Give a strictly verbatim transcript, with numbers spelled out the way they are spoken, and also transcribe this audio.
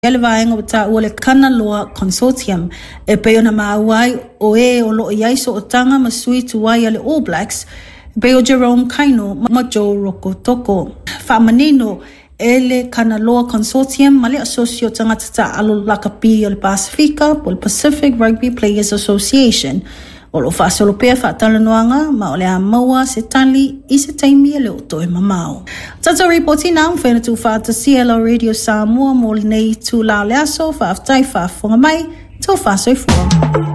Ele vaenga wata ua le Kanaloa Consortium e peo na maawai o e o loo iai so o tanga ma sui tuwai ale All Blacks peo Jerome Kaino ma Joe Rokotoko. Whaamanino e le Kanaloa Consortium ma le asosio tangata alo lakapi o le Pasifika po le Pacific Rugby Players Association o lo whaasolo pia whaatala noanga ma o le a maua se tali i se taimi e le oto e mamao. Tata reporti na mwhena tu whaata C L R Radio Samoa mo le nei tu lao le aso whaaftai whaafonga mai tau whaasoi fua.